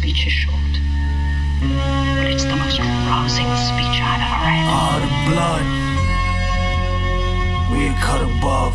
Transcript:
speech is short, but it's the most rousing speech I've ever read. All the blood we had cut above.